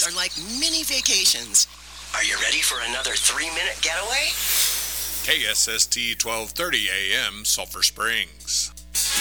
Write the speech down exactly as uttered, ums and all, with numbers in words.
trips are like mini vacations. Are you ready for another three-minute getaway? K S S T twelve thirty A M, Sulphur Springs.